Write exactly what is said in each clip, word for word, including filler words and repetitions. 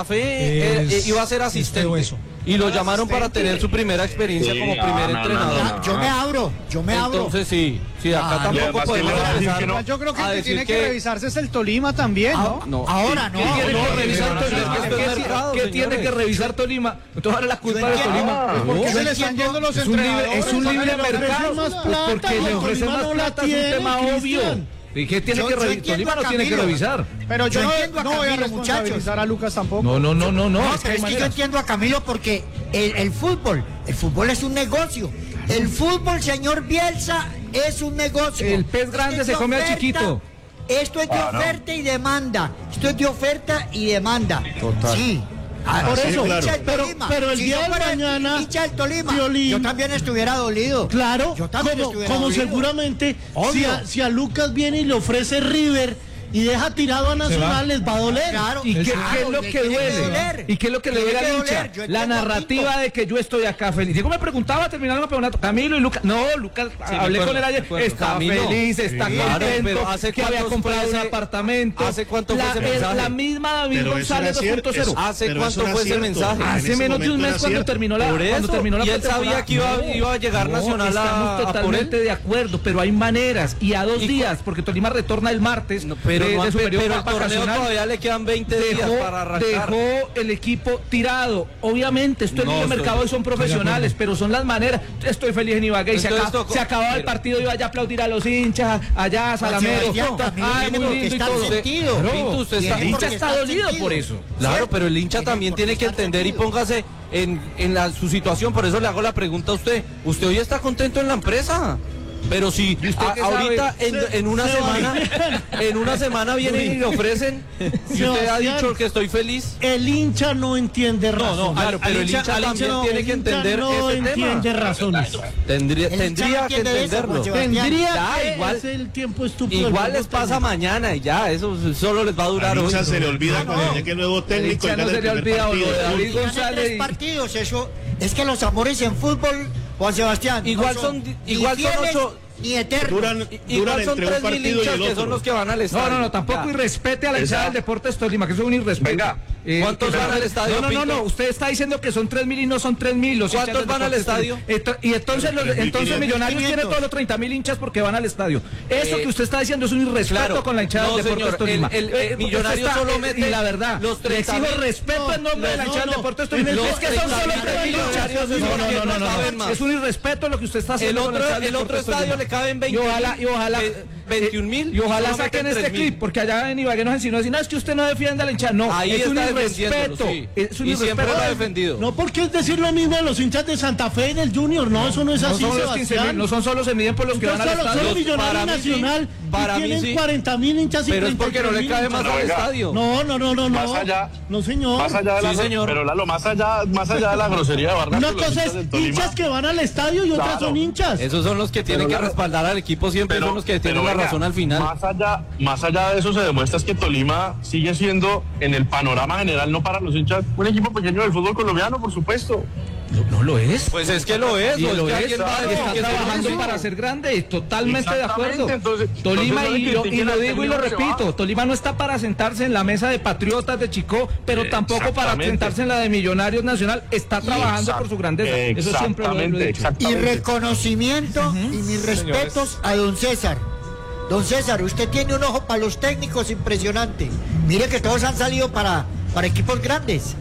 Fe eh, iba a ser asistente y lo llamaron para tener su primera experiencia sí, como primer no, entrenador. No, no, no. Yo me abro, yo me abro. Entonces sí, sí, acá ah, tampoco podemos empezar. No. Yo creo que el que tiene que, que revisarse es el Tolima también, ¿no? no. Ahora no. ¿Qué tiene que revisar Tolima? ¿Qué tiene que revisar Tolima? Entonces ahora la culpa de Tolima. ¿Por qué se le están yendo los entrenadores? Es un libre mercado, porque le ofrecen más plata, es un tema obvio. ¿Y qué tiene yo, que revisar? Tolima no tiene que revisar. Pero yo, yo no, entiendo a no voy a responsabilizar a Lucas tampoco. No, no, no, no, no. No, es, pero es que yo entiendo a Camilo porque el, el fútbol, el fútbol es un negocio. El fútbol, señor Bielsa, es un negocio. El pez grande se come al chiquito. Esto es de ah, oferta no. y demanda. Esto es de oferta y demanda. Total. Sí. Ah, por eso, claro. pero, pero el si día de mañana, el Tolima, Violín, yo también estuviera dolido. Claro, yo también como, estuviera como dolido. seguramente, si a, si a Lucas viene y le ofrece River y deja tirado a Nacional, les va a doler. Claro, ¿Y qué, claro, qué es lo que duele? ¿Y qué es lo que le duele al hincha? La narrativa de que yo estoy acá feliz. Diego me preguntaba terminando el campeonato, Camilo y Lucas. No, Lucas, sí, hablé con él ayer. Está Camilo. feliz, está sí, contento, pero hace que había comprado un apartamento. ¿Hace cuánto fue ese mensaje? La misma David González dos punto cero. ¿Hace cuánto fue ese mensaje? Hace menos de un mes cuando terminó la pretemporada. Y él sabía que iba a llegar Nacional a por él. Estamos totalmente de acuerdo, pero hay maneras. Y a dos días, porque Tolima retorna el martes. Pero el torneo todavía le quedan veinte días para arrancar. Dejó el equipo tirado. Obviamente, esto es no, el mercado y son profesionales, pero son las maneras. Estoy feliz en Ibagué. Se, acaba, tocó, se acababa el partido, iba allá a aplaudir a los hinchas, allá a Salamero. Ay, muy lindo y todo. Sentido. Bro, usted está, el hincha está dolido sentido. por eso. Claro, pero el hincha también tiene que entender y póngase en, en la, su situación. Por eso le hago la pregunta a usted. ¿Usted hoy está contento en la empresa? Pero si a, ahorita en, en una se semana en una semana vienen y le ofrecen y usted ha dicho que estoy feliz. El hincha no entiende razones. No, no, claro, pero el hincha, hincha también no, tiene que entender no ese entiende tema. razones. Tendría, tendría que entenderlo. Eso, tendría ya, que igual, es el tiempo estúpido. Igual les pasa técnico. mañana y ya, eso solo les va a durar hoy. Se le olvida cuando llegue el nuevo técnico. Ya no se le olvida lo de David González. partidos, eso es que los amores en fútbol, Juan Sebastián, igual son igual son ocho ni eternos. Duran, duran Igual son entre tres un partido mil hinchas y el otro. que son los que van al estadio. No, no, no, tampoco irrespete a la hinchada del Deportes Tolima, que eso es un irrespeto. Venga, eh, ¿cuántos van al estadio? No, no, no, no, usted está diciendo que son tres mil y no son tres mil. Los ¿Cuántos van al estadio? Y entonces, los, entonces Millonarios tiene todos los treinta mil hinchas porque van al estadio. Eso eh, que usted está diciendo es un irrespeto claro, con la hinchada no, del Deportes Tolima. El, el, el, el Millonarios solo mete, y la verdad, los le exijo respeto en nombre de la hinchada del Deportes Tolima. Es que son solo tres mil hinchas. No, no, no, no, es un irrespeto lo que usted está haciendo. El otro estadio le caben veinte y ojalá veintiún mil y ojalá saquen este clip porque allá en Ibagué nos enseñó a decir no es que usted no defiende a la hinchada, no, ahí es un irrespeto, sí. es un y irrespeto siempre lo ha defendido. No, porque es decir lo mismo de los hinchas de Santa Fe y del Junior, no, no eso no es así, no son los quince mil, no son solo se miden por los que van al estadio. Solo Millonario Nacional para y tienen cuarenta mil hinchas y pero es porque no le cabe más al estadio. No, no, no, no, no. Más allá, no señor. Más allá de la, sí, señor. Pero Lalo, más allá, más allá de la grosería de Vargas. Una cosa es hinchas que van al estadio y otras son hinchas. Esos son los que tienen que respaldar al equipo siempre, son los que tienen la razón al final. Más allá, más allá de eso se demuestra es que Tolima sigue siendo en el panorama general, no para los hinchas, un equipo pequeño del fútbol colombiano, por supuesto. No, no lo es. Pues es que lo es. Y lo es. Está, está trabajando es para ser grande. Totalmente de acuerdo. Entonces, Tolima, entonces no y, lo, y lo digo y lo repito, Tolima no está para sentarse en la mesa de Patriotas de Chicó, pero tampoco para sentarse en la de Millonarios Nacional. Está trabajando por su grandeza. Eso siempre lo, lo he dicho. Y reconocimiento uh-huh. y mis respetos Señores. a don César. Don César, usted tiene un ojo para los técnicos impresionante. Mire que todos han salido para, para equipos grandes.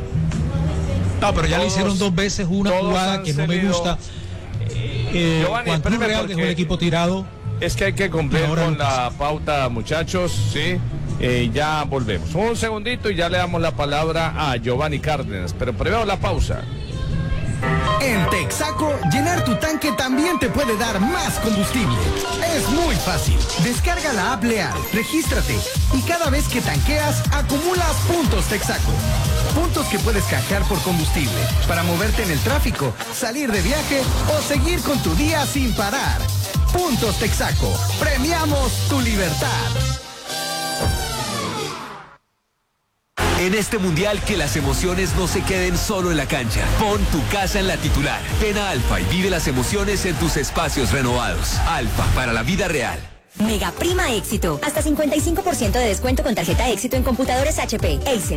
No, pero ya todos, le hicieron dos veces una jugada que no me gusta. Eh, Juan Real dejó el equipo tirado. Es que hay que cumplir con la pauta, muchachos, ¿sí? Eh, ya volvemos. Un segundito y ya le damos la palabra a Giovanni Cárdenas, pero primero la pausa. En Texaco, llenar tu tanque también te puede dar más combustible. Es muy fácil. Descarga la app Leal, regístrate y cada vez que tanqueas, acumulas puntos Texaco. Puntos que puedes canjear por combustible para moverte en el tráfico, salir de viaje o seguir con tu día sin parar. Puntos Texaco. Premiamos tu libertad. En este mundial que las emociones no se queden solo en la cancha. Pon tu casa en la titular. Ven a Alfa y vive las emociones en tus espacios renovados. Alfa, para la vida real. Mega Prima Éxito. Hasta cincuenta y cinco por ciento de descuento con tarjeta Éxito en computadores H P, Acer,